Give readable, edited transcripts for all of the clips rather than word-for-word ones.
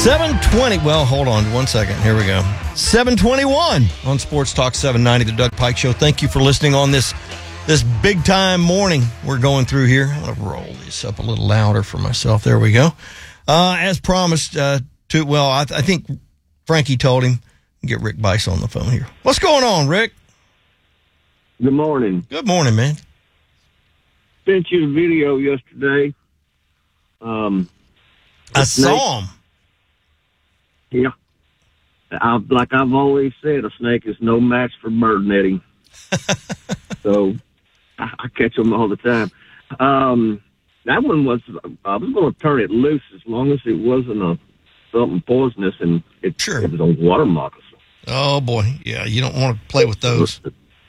7:20. Well, hold on 1 second. Here we go. 7:21 on Sports Talk 790, the Doug Pike Show. Thank you for listening on this big time morning we're going through here. I'm going to roll this up a little louder for myself. There we go. As promised, I think Frankie told him, get Rick Bice on the phone here. What's going on, Rick? Good morning. Good morning, man. Sent you a video yesterday. I saw him. Yeah. Like I've always said, a snake is no match for bird netting. So I catch them all the time. That one I was going to turn it loose as long as it wasn't something poisonous, and it was a water moccasin. Oh, boy. Yeah, you don't want to play with those.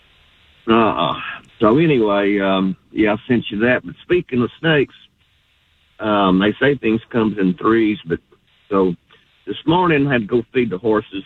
So anyway, I sent you that. But speaking of snakes, they say things comes in threes, but so this morning I had to go feed the horses.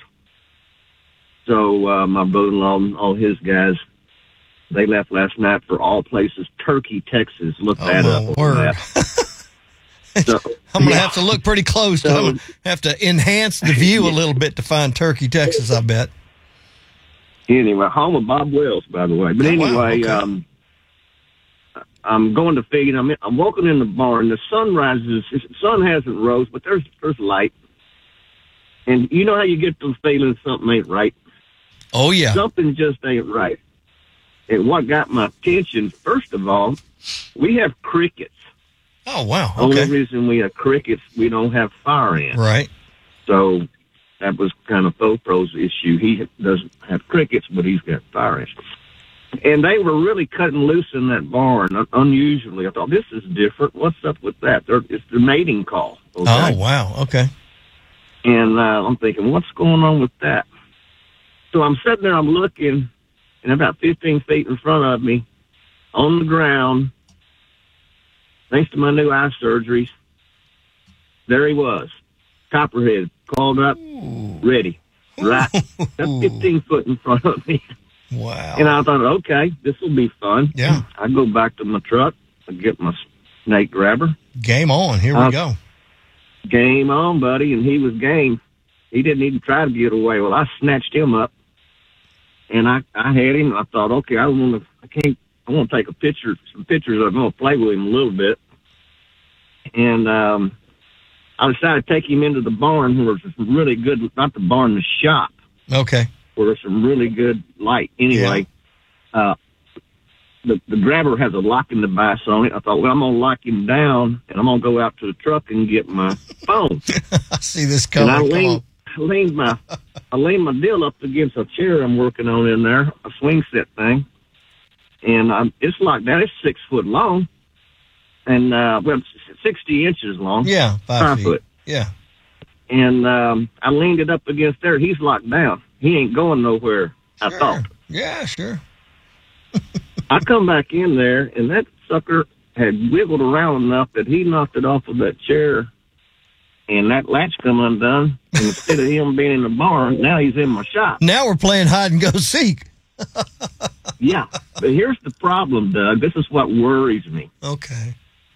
So my brother-in-law and all his guys, they left last night for all places, Turkey, Texas. Look that up. Word. So, I'm going to have to look pretty close. I'm going to have to enhance the view a little bit to find Turkey, Texas, I bet. Anyway, home of Bob Wells, by the way. But anyway, okay. I'm going to feed. I'm walking in the barn. The sun rises. The sun hasn't rose, but there's light. And you know how you get those feelings something ain't right? Oh, yeah. Something just ain't right. And what got my attention, first of all, we have crickets. Oh, wow. The only reason we have crickets, we don't have fire ants. Right. So that was kind of Fopro's issue. He doesn't have crickets, but he's got fire ants. And they were really cutting loose in that barn, unusually. I thought, this is different. What's up with that? It's the mating call. Okay? Oh, wow. Okay. And I'm thinking, what's going on with that? So I'm sitting there, I'm looking, and about 15 feet in front of me, on the ground, thanks to my new eye surgeries, there he was, copperhead, called up, ready, right, that's 15 foot in front of me. Wow. And I thought, okay, this will be fun. Yeah. I go back to my truck, I get my snake grabber. Game on, here we go. Game on, buddy, and he was game. He didn't even try to get away. Well, I snatched him up, and I had him. I thought, okay, I want to take some pictures. I'm going to play with him a little bit. And I decided to take him into the barn where there's some really good, not the barn, the shop. Okay. Where there's some really good light. Anyway, the grabber has a locking device on it. I thought, well, I'm going to lock him down, and I'm going to go out to the truck and get my phone. I see this coming. And I leaned my deal up against a chair I'm working on in there, a swing set thing. And it's like that. It's 6 foot long. And, 60 inches long. Yeah, 5 feet. Foot. Yeah. And I leaned it up against there. He's locked down. He ain't going nowhere, I thought. Yeah, sure. I come back in there, and that sucker had wiggled around enough that he knocked it off of that chair, and that latch come undone. And instead of him being in the barn, now he's in my shop. Now we're playing hide and go seek. Yeah, but here's the problem, Doug. This is what worries me. Okay.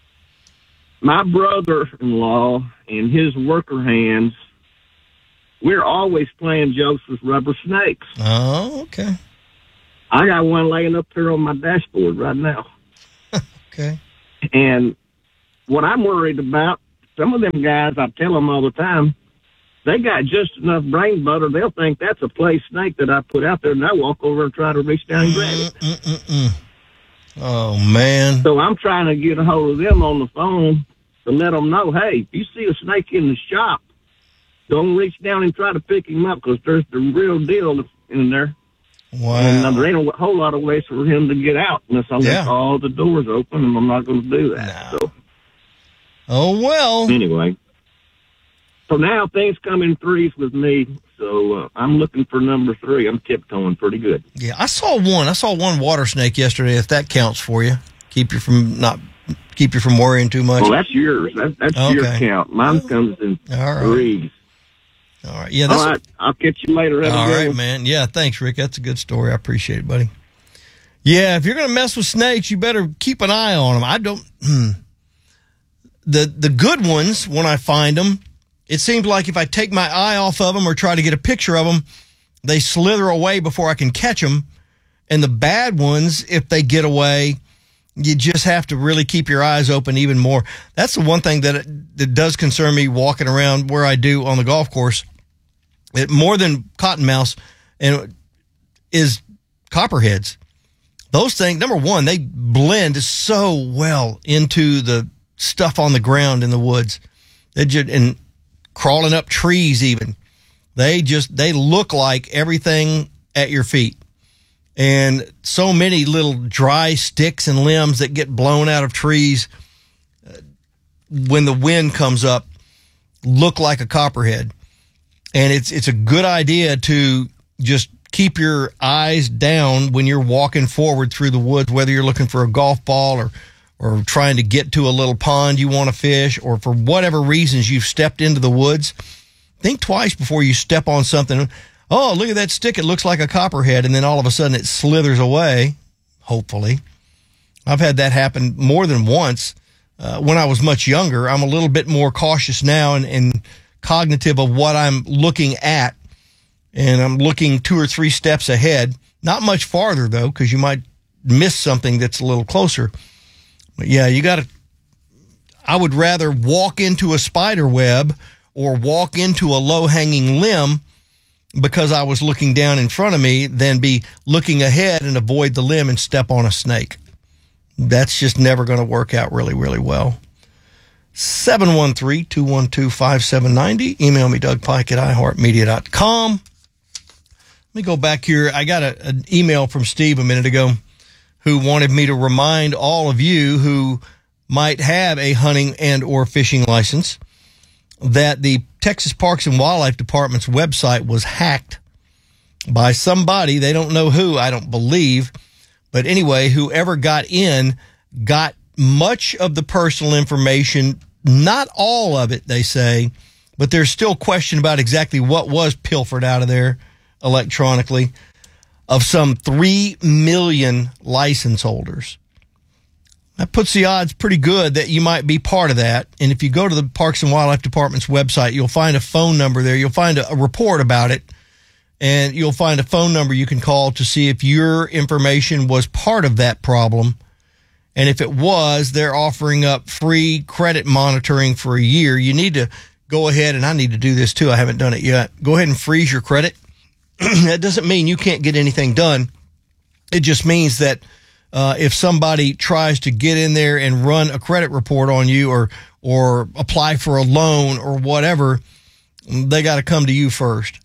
My brother-in-law and his worker hands, we're always playing jokes with rubber snakes. Oh, okay. I got one laying up there on my dashboard right now. Okay. And what I'm worried about, some of them guys, I tell them all the time, they got just enough brain butter. They'll think that's a play snake that I put out there, and I walk over and try to reach down and grab it. Oh, man. So I'm trying to get a hold of them on the phone to let them know, hey, if you see a snake in the shop, don't reach down and try to pick him up, because there's the real deal in there. Wow. And there ain't a whole lot of ways for him to get out unless I let all the doors open, and I'm not going to do that. No. So, oh, well. Anyway. So now things come in threes with me, so I'm looking for number 3. I'm tiptoeing pretty good. Yeah, I saw one water snake yesterday, if that counts for you. Keep you from worrying too much. Well, that's yours. That's your count. Mine comes in threes. All right. Yeah. All right. I'll catch you later. All right, man. Yeah. Thanks, Rick. That's a good story. I appreciate it, buddy. Yeah. If you're going to mess with snakes, you better keep an eye on them. I don't. The good ones, when I find them, it seems like if I take my eye off of them or try to get a picture of them, they slither away before I can catch them. And the bad ones, if they get away, you just have to really keep your eyes open even more. That's the one thing that does concern me walking around where I do on the golf course. More than cottonmouths and is copperheads. Those things, number one, they blend so well into the stuff on the ground in the woods. And crawling up trees even. They look like everything at your feet. And so many little dry sticks and limbs that get blown out of trees when the wind comes up look like a copperhead. And it's a good idea to just keep your eyes down when you're walking forward through the woods, whether you're looking for a golf ball or trying to get to a little pond you want to fish, or for whatever reasons you've stepped into the woods. Think twice before you step on something. Oh, look at that stick. It looks like a copperhead. And then all of a sudden it slithers away, hopefully. I've had that happen more than once. When I was much younger, I'm a little bit more cautious now and cognitive of what I'm looking at. And I'm looking 2 or 3 steps ahead. Not much farther, though, because you might miss something that's a little closer. But yeah, I would rather walk into a spider web or walk into a low-hanging limb because I was looking down in front of me than be looking ahead and avoid the limb and step on a snake. That's just never going to work out really, really well. 713-212-5790. Email me, Doug Pike at iHeartMedia.com. Let me go back here. I got an email from Steve a minute ago who wanted me to remind all of you who might have a hunting and or fishing license that the Texas Parks and Wildlife Department's website was hacked by somebody. They don't know who, I don't believe. But anyway, whoever got in got much of the personal information, not all of it, they say, but there's still question about exactly what was pilfered out of there electronically of some 3 million license holders. That puts the odds pretty good that you might be part of that. And if you go to the Parks and Wildlife Department's website, you'll find a phone number there. You'll find a report about it, and you'll find a phone number you can call to see if your information was part of that problem. And if it was, they're offering up free credit monitoring for a year. You need to go ahead, and I need to do this too. I haven't done it yet. Go ahead and freeze your credit. That doesn't mean you can't get anything done. It just means that if somebody tries to get in there and run a credit report on you or apply for a loan or whatever, they got to come to you first.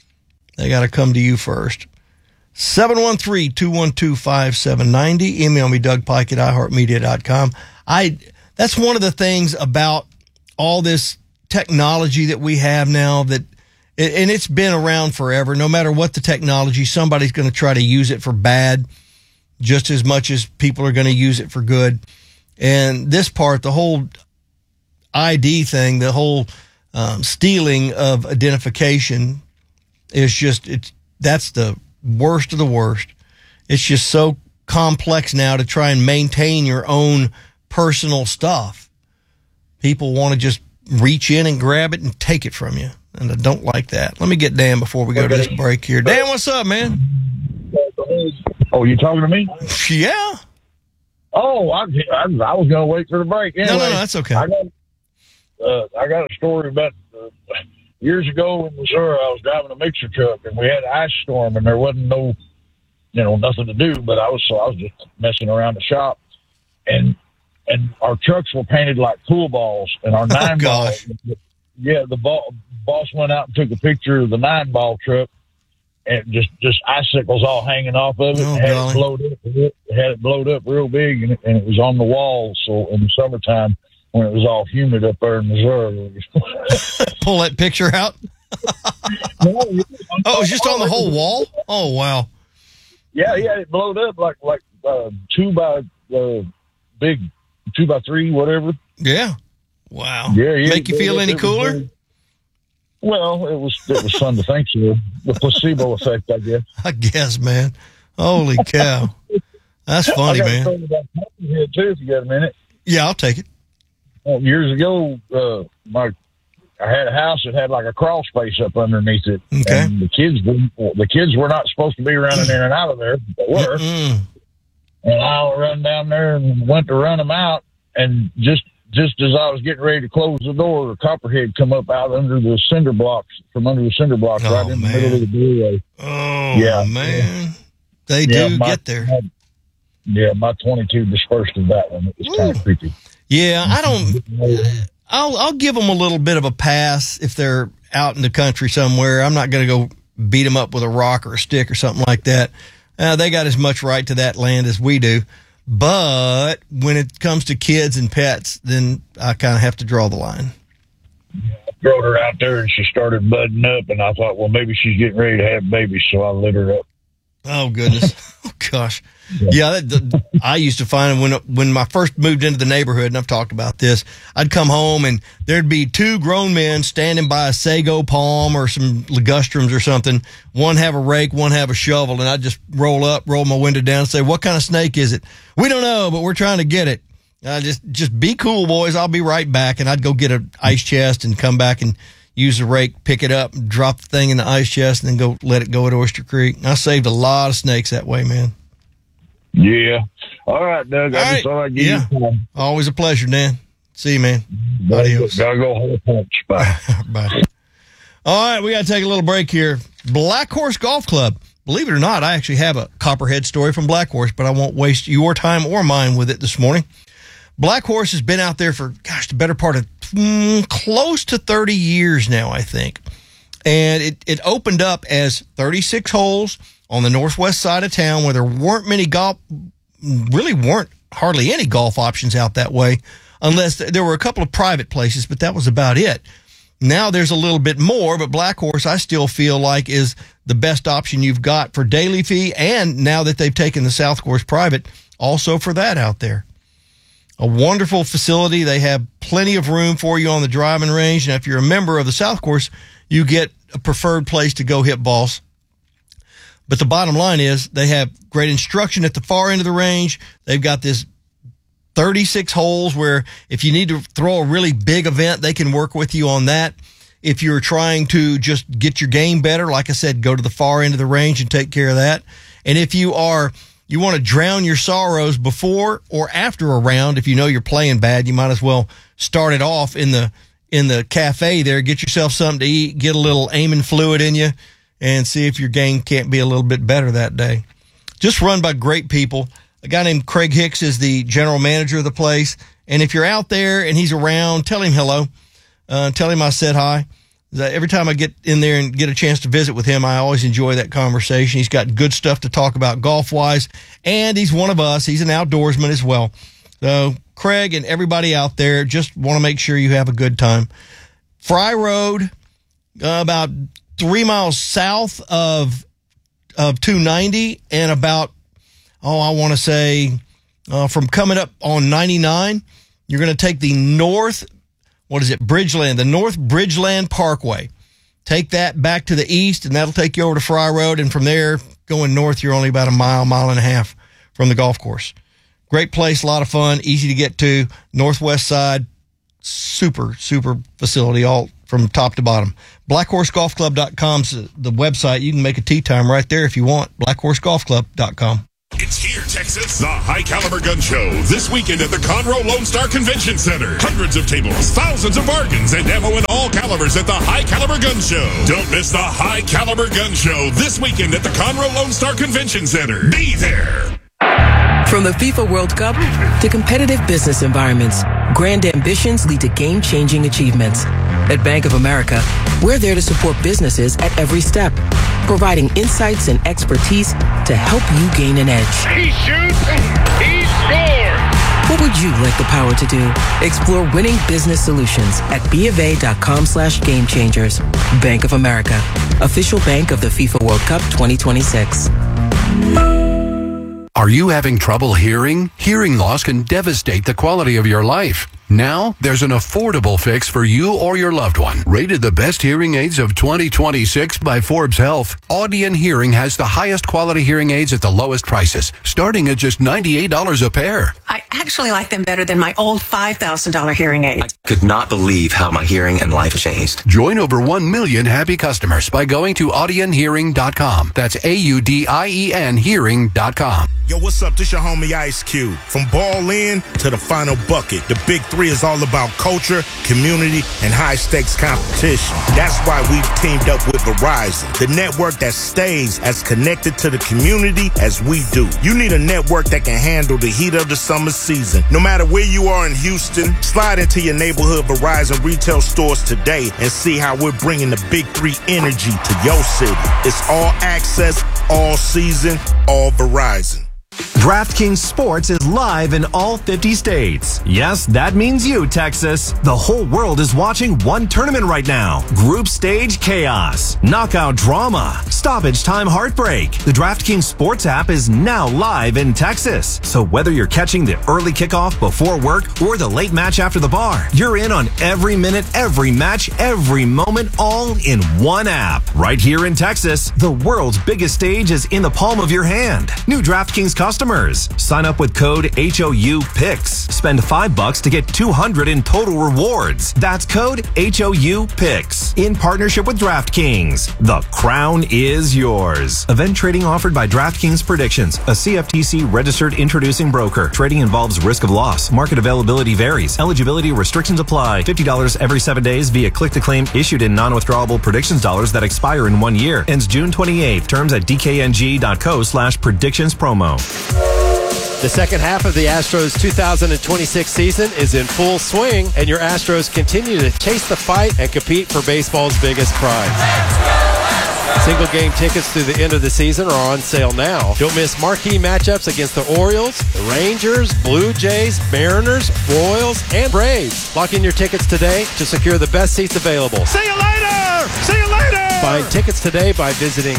713-212-5790. Email me, Doug Pike at iHeartMedia.com. That's one of the things about all this technology that we have now and it's been around forever. No matter what the technology, somebody's going to try to use it for bad just as much as people are going to use it for good. And this part, the whole ID thing, the whole stealing of identification is that's the worst of the worst. It's just so complex now to try and maintain your own personal stuff. People want to just reach in and grab it and take it from you. And I don't like that. Let me get Dan before we go to this break here. Dan, what's up, man? Oh, you talking to me? Yeah. Oh, I was going to wait for the break. Anyway, no, that's okay. I got a story about years ago in Missouri. I was driving a mixer truck, and we had an ice storm, and there wasn't nothing to do. But I was just messing around the shop, and our trucks were painted like pool balls, and our 9-ball. Yeah, the boss went out and took a picture of the 9-ball truck, and just icicles all hanging off of it. Oh, had it blowed up real big, and it was on the wall. So in the summertime, when it was all humid up there in Missouri, pull that picture out. Oh, it was just on the whole wall. Oh, wow. Yeah, it blowed up like 2 by big 2x3, whatever. Yeah. Wow. Yeah. Make you feel any cooler? Well, it was fun to think so. The placebo effect, I guess. I guess, man. Holy cow. That's funny, man. I got a story about Pumpkinhead, too, if you got a minute. Yeah, I'll take it. Years ago, my I had a house that had like a crawl space up underneath it. Okay. And the kids were not supposed to be running in and out of there, but they were. Mm-mm. And I run down there and went to run them out. And just as I was getting ready to close the door, a copperhead come up out under the cinder blocks, right in the middle of the doorway. Oh, yeah, man. They do get there. My 22 dispersed of that one. It was kind of creepy. Yeah, I'll give them a little bit of a pass if they're out in the country somewhere. I'm not going to go beat them up with a rock or a stick or something like that. They got as much right to that land as we do. But when it comes to kids and pets, then I kind of have to draw the line. I threw her out there and she started budding up, and I thought, well, maybe she's getting ready to have babies, so I lit her up. Oh, goodness. Oh, gosh. Yeah, I used to find when I first moved into the neighborhood, and I've talked about this, I'd come home and there'd be two grown men standing by a sago palm or some ligustrums or something. One have a rake, one have a shovel, and I'd just roll my window down and say, "What kind of snake is it?" "We don't know, but we're trying to get it." Just be cool, boys. I'll be right back. And I'd go get an ice chest and come back and use the rake, pick it up, and drop the thing in the ice chest, and then go let it go at Oyster Creek. I saved a lot of snakes that way, man. Yeah. All right, Doug. I just thought I'd give you time. Always a pleasure, Dan. See you, man. Adios. Gotta go whole punch. Bye. Bye. All right, we got to take a little break here. Black Horse Golf Club. Believe it or not, I actually have a Copperhead story from Black Horse, but I won't waste your time or mine with it this morning. Black Horse has been out there for, the better part of close to 30 years now, I think. And it opened up as 36 holes on the northwest side of town where there weren't hardly any golf options out that way, unless there were a couple of private places, but that was about it. Now there's a little bit more, but Black Horse I still feel like is the best option you've got for daily fee, and now that they've taken the South Course private, also for that out there. A wonderful facility. They have plenty of room for you on the driving range, and if you're a member of the South Course, you get a preferred place to go hit balls. But the bottom line is they have great instruction at the far end of the range. They've got this 36 holes where if you need to throw a really big event, they can work with you on that. If you're trying to just get your game better, like I said, go to the far end of the range and take care of that. And if you want to drown your sorrows before or after a round, if you know you're playing bad, you might as well start it off in the cafe there, get yourself something to eat, get a little aiming fluid in you, and see if your game can't be a little bit better that day. Just run by great people. A guy named Craig Hicks is the general manager of the place. And if you're out there and he's around, tell him hello. Tell him I said hi. Every time I get in there and get a chance to visit with him, I always enjoy that conversation. He's got good stuff to talk about golf-wise, and he's one of us. He's an outdoorsman as well. So Craig and everybody out there, just want to make sure you have a good time. Fry Road, about 3 miles south of 290, and about, I want to say, from coming up on 99, you're going to take the Bridgeland, the North Bridgeland Parkway. Take that back to the east, and that'll take you over to Fry Road, and from there, going north, you're only about a mile and a half from the golf course. Great place, a lot of fun, easy to get to. Northwest side, super, super facility, all from top to bottom. BlackHorseGolfClub.com's the website. You can make a tee time right there if you want. BlackHorseGolfClub.com. It's here, Texas, the High Caliber Gun Show. This weekend at the Conroe Lone Star Convention Center. Hundreds of tables, thousands of bargains, and ammo in all calibers at the High Caliber Gun Show. Don't miss the High Caliber Gun Show this weekend at the Conroe Lone Star Convention Center. Be there. From the FIFA World Cup to competitive business environments, grand ambitions lead to game-changing achievements. At Bank of America, we're there to support businesses at every step, providing insights and expertise to help you gain an edge. He shoots, he scores! What would you like the power to do? Explore winning business solutions at BofA.com/gamechangers. Bank of America, official bank of the FIFA World Cup 2026. Are you having trouble hearing? Hearing loss can devastate the quality of your life. Now, there's an affordable fix for you or your loved one. Rated the best hearing aids of 2026 by Forbes Health, Audion Hearing has the highest quality hearing aids at the lowest prices, starting at just $98 a pair. I actually like them better than my old $5,000 hearing aid. I could not believe how my hearing and life changed. Join over 1 million happy customers by going to audionhearing.com. That's AUDIEN hearing.com. Yo, what's up? This your homie Ice Cube. From ball in to the final bucket, the Big Three is all about culture, community, and high-stakes competition. That's why we've teamed up with Verizon, the network that stays as connected to the community as we do. You need a network that can handle the heat of the summer season. No matter where you are in Houston, slide into your neighborhood Verizon retail stores today and see how we're bringing the Big Three energy to your city. It's all access, all season, all Verizon. DraftKings Sports is live in all 50 states. Yes, that means you, Texas. The whole world is watching one tournament right now. Group stage chaos, knockout drama, stoppage time heartbreak. The DraftKings Sports app is now live in Texas. So whether you're catching the early kickoff before work or the late match after the bar, you're in on every minute, every match, every moment, all in one app. Right here in Texas, the world's biggest stage is in the palm of your hand. New DraftKings customers. Sign up with code HOUPICKS. Spend $5 to get $200 in total rewards. That's code HOUPICKS. In partnership with DraftKings. The crown is yours. Event trading offered by DraftKings Predictions, a CFTC registered introducing broker. Trading involves risk of loss. Market availability varies. Eligibility restrictions apply. $50 every 7 days via click-to-claim issued in non-withdrawable predictions dollars that expire in 1 year. Ends June 28th. Terms at dkng.co/predictions promo. The second half of the Astros 2026 season is in full swing, and your Astros continue to chase the fight and compete for baseball's biggest prize. Single-game tickets through the end of the season are on sale now. Don't miss marquee matchups against the Orioles, the Rangers, Blue Jays, Mariners, Royals, and Braves. Lock in your tickets today to secure the best seats available. See you later! See you later! Find tickets today by visiting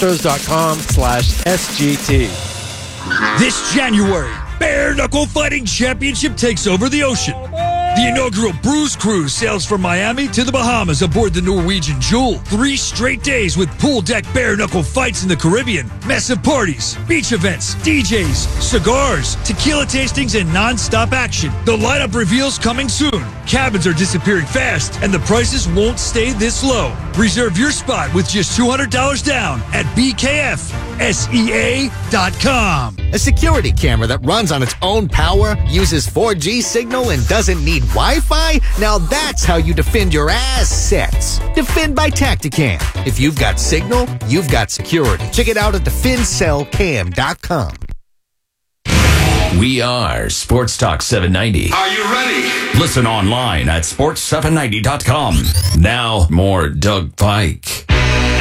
astros.com/SGT. This January, Bare Knuckle Fighting Championship takes over the ocean. The inaugural Bruise Cruise sails from Miami to the Bahamas aboard the Norwegian Jewel. 3 straight days with pool deck bare knuckle fights in the Caribbean, massive parties, beach events, DJs, cigars, tequila tastings, and non-stop action. The lineup reveals coming soon. Cabins are disappearing fast, and the prices won't stay this low. Reserve your spot with just $200 down at BKFSEA.com. A security camera that runs on its own power, uses 4G signal, and doesn't need Wi-Fi? Now that's how you defend your assets. Defend by Tacticam. If you've got signal, you've got security. Check it out at defendcellcam.com. We are Sports Talk 790. Are you ready? Listen online at sports790.com. Now, more Doug Pike.